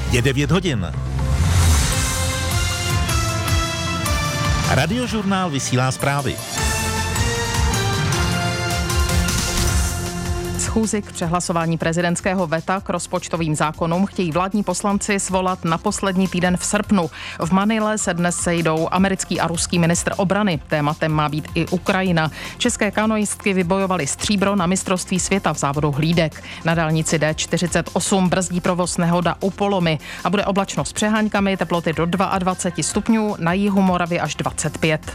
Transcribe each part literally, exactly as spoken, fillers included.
Je devět hodin. Radiožurnál vysílá zprávy. Schůzi k přehlasování prezidentského veta k rozpočtovým zákonům chtějí vládní poslanci svolat na poslední týden v srpnu. V Manile se dnes sejdou americký a ruský ministr obrany. Tématem má být i Ukrajina. České kanoistky vybojovaly stříbro na mistrovství světa v závodu hlídek. Na dálnici D čtyřicet osm brzdí provoz nehoda u Polomy a bude oblačno s přeháňkami, teploty do dvacet dva stupňů, na jihu Moravy až dvacet pět.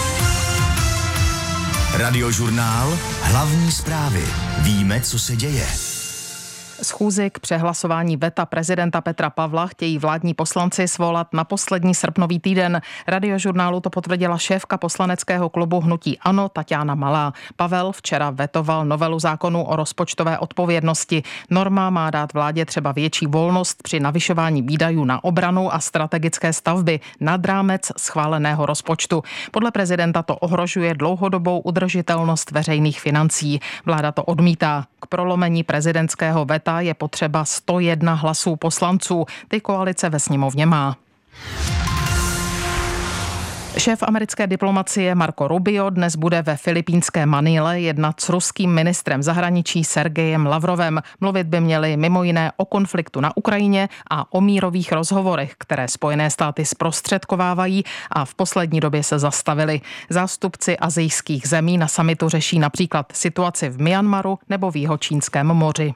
Radiožurnál, hlavní zprávy. Víme, co se děje. Schůzi k přehlasování veta prezidenta Petra Pavla chtějí vládní poslanci svolat na poslední srpnový týden. Radiožurnálu to potvrdila šéfka poslaneckého klubu Hnutí ANO Taťána Malá. Pavel včera vetoval novelu zákonu o rozpočtové odpovědnosti. Norma má dát vládě třeba větší volnost při navyšování výdajů na obranu a strategické stavby nad rámec schváleného rozpočtu. Podle prezidenta to ohrožuje dlouhodobou udržitelnost veřejných financí. Vláda to odmítá. K prolomení prezidentského veta je potřeba sto jedna hlasů poslanců. Ty koalice ve sněmovně má. Šéf americké diplomacie Marco Rubio dnes bude ve filipínské Manile jednat s ruským ministrem zahraničí Sergejem Lavrovem. Mluvit by měli mimo jiné o konfliktu na Ukrajině a o mírových rozhovorech, které Spojené státy zprostředkovávají a v poslední době se zastavili. Zástupci asijských zemí na summitu řeší například situaci v Myanmaru nebo v Jihočínském moři.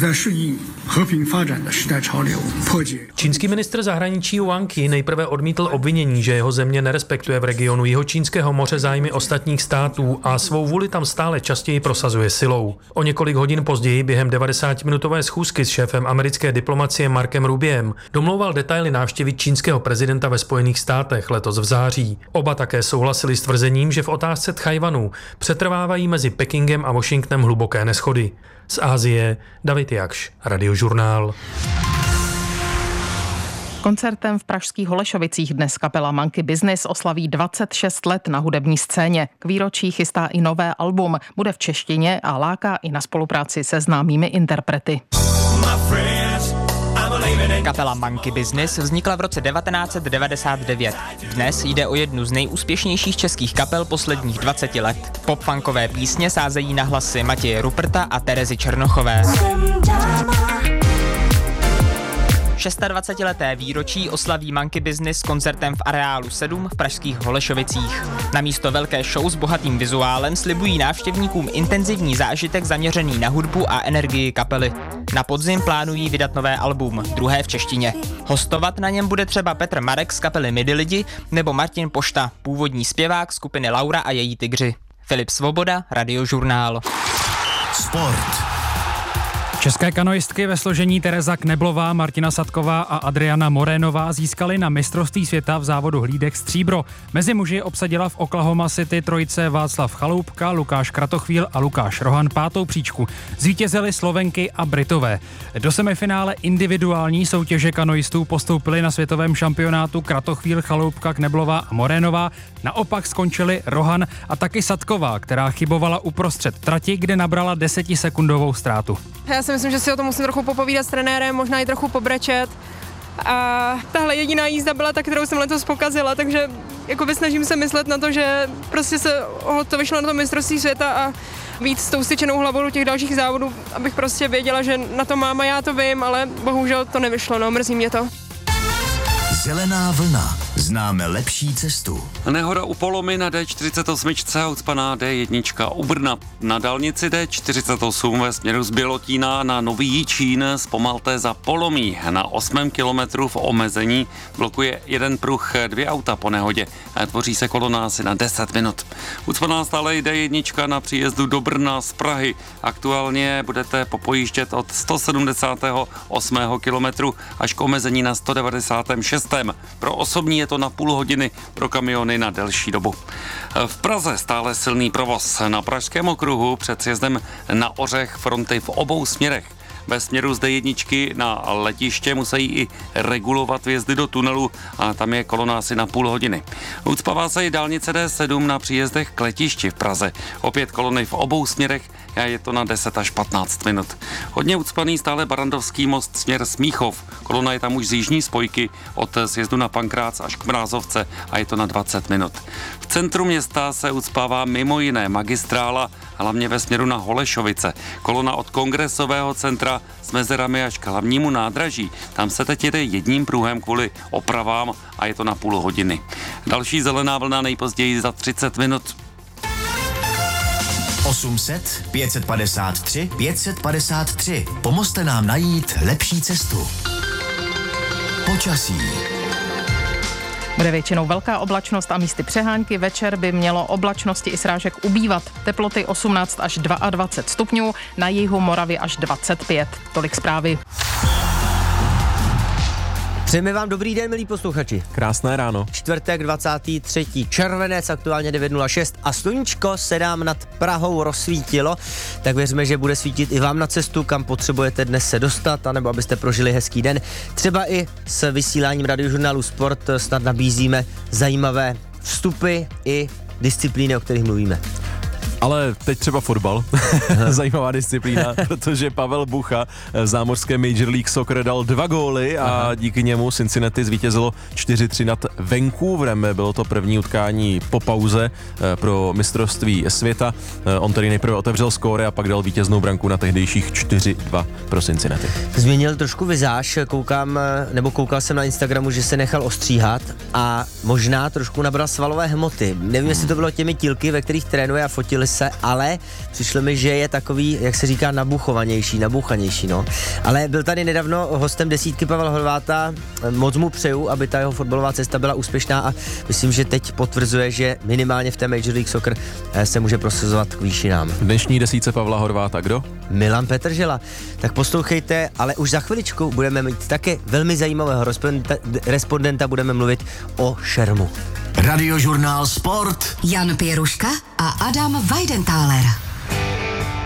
Čínský ministr zahraničí Wang Yi nejprve odmítl obvinění, že jeho země nerespektuje v regionu Jihočínského moře zájmy ostatních států a svou vůli tam stále častěji prosazuje silou. O několik hodin později během devadesátiminutové schůzky s šéfem americké diplomacie Markem Rubiem domlouval detaily návštěvy čínského prezidenta ve Spojených státech letos v září. Oba také souhlasili s tvrzením, že v otázce Tchajwanu přetrvávají mezi Pekingem a Washingtonem hluboké neshody. Z Asie David Jakš, Radiožurnál. Koncertem v pražských Holešovicích dnes kapela Monkey Business oslaví dvacet šest let na hudební scéně. K výročí chystá i nové album, bude v češtině a láká i na spolupráci se známými interprety. Kapela Monkey Business vznikla v roce devatenáct set devadesát devět. Dnes jde o jednu z nejúspěšnějších českých kapel posledních dvaceti let. Pop-funkové písně sázejí na hlasy Matěje Ruperta a Terezy Černochové. dvacetišestileté výročí oslaví Monkey Business koncertem v areálu sedm v pražských Holešovicích. Namísto velké show s bohatým vizuálem slibují návštěvníkům intenzivní zážitek zaměřený na hudbu a energii kapely. Na podzim plánují vydat nové album, druhé v češtině. Hostovat na něm bude třeba Petr Marek z kapely Midi Lidi nebo Martin Pošta, původní zpěvák skupiny Laura a její tygři. Filip Svoboda, Radiožurnál. Sport. České kanoistky ve složení Tereza Kneblová, Martina Sadková a Adriana Morénová získaly na mistrovství světa v závodu hlídek stříbro. Mezi muži obsadila v Oklahoma City trojice Václav Chaloupka, Lukáš Kratochvíl a Lukáš Rohan pátou příčku. Zvítězily Slovenky a Britové. Do semifinále individuální soutěže kanoistů postoupili na světovém šampionátu Kratochvíl, Chaloupka, Kneblová a Morénová. Naopak skončili Rohan a taky Sadková, která chybovala uprostřed trati, kde nabrala desetisekundovou ztrátu. Já si myslím, že si o tom musím trochu popovídat s trenérem, možná i trochu pobrečet. A tahle jediná jízda byla ta, kterou jsem letos pokazila, takže jakoby snažím se myslet na to, že prostě se to vyšlo na to mistrovství světa a víc s tou styčenou hlavou do těch dalších závodů, abych prostě věděla, že na to mám a já to vím, ale bohužel to nevyšlo, no, mrzí mě to. Zelená vlna. Známe lepší cestu. Nehoda u Polomy na D čtyřicet osm a ucpaná D jedna u Brna. Na dálnici D čtyřicet osm ve směru z Bělotína na Nový Jičín zpomalte za Polomí. Na osmém kilometru v omezení blokuje jeden pruh, dvě auta po nehodě. Tvoří se kolona asi na deset minut. Ucpaná stále D jedna na příjezdu do Brna z Prahy. Aktuálně budete popojíždět od sto sedmdesátého osmého kilometru až k omezení na sto devadesátém šestém Pro osobní je to na půl hodiny, pro kamiony na delší dobu. V Praze stále silný provoz. Na Pražském okruhu před sjezdem na Ořech fronty v obou směrech. Ve směru z D jedna na letiště musí i regulovat vjezdy do tunelu a tam je kolona asi na půl hodiny. Ucpává se i dálnice D sedm na příjezdech k letišti v Praze. Opět kolony v obou směrech a je to na deset až patnáct minut. Hodně ucpaný stále Barandovský most směr Smíchov. Kolona je tam už z jižní spojky od sjezdu na Pankrác až k Mrázovce a je to na dvacet minut. V centru města se ucpává mimo jiné magistrála, hlavně ve směru na Holešovice. Kolona od Kongresového centra s mezerami až k hlavnímu nádraží. Tam se teď jede jedním pruhem kvůli opravám a je to na půl hodiny. Další zelená vlna nejpozději za třicet minut. osm set, pět set padesát tři, pět set padesát tři. Pomozte nám najít lepší cestu. Počasí. Bude většinou velká oblačnost a místy přehánky. Večer by mělo oblačnosti i srážek ubývat. Teploty osmnáct až dvacet dva stupňů, na jihu Moravy až dvacet pět. Tolik zprávy. Přejeme vám dobrý den, milí posluchači. Krásné ráno. Čtvrtek dvacátého třetího červenec, aktuálně devět nula šest a sluníčko se nám nad Prahou rozsvítilo, tak věříme, že bude svítit i vám na cestu, kam potřebujete dnes se dostat, anebo abyste prožili hezký den. Třeba i s vysíláním radiožurnálu Sport snad nabízíme zajímavé vstupy i disciplíny, o kterých mluvíme. Ale teď třeba fotbal, zajímavá disciplína, protože Pavel Bucha v zámořské Major League Soccer dal dva góly a Aha. díky němu Cincinnati zvítězilo čtyři tři nad Vancouverem. Bylo to první utkání po pauze pro mistrovství světa. On tedy nejprve otevřel skóre a pak dal vítěznou branku na tehdejších čtyři dva pro Cincinnati. Změnil trošku vizáž, koukám, nebo koukal jsem na Instagramu, že se nechal ostříhat a možná trošku nabral svalové hmoty. Nevím, hmm. jestli to bylo těmi tílky, ve kterých trénuje a fotili se, ale přišlo mi, že je takový, jak se říká, nabuchovanější, nabuchanější, no. Ale byl tady nedávno hostem desítky Pavel Horváta, moc mu přeju, aby ta jeho fotbalová cesta byla úspěšná a myslím, že teď potvrzuje, že minimálně v té Major League Soccer se může prosazovat k výšinám. V dnešní desítce Pavla Horváta kdo? Milan Petržela. Tak poslouchejte, ale už za chviličku budeme mít také velmi zajímavého respondenta, respondenta budeme mluvit o šermu. Radiožurnál Sport. Jan Pěruška a Adam Weidenthaler.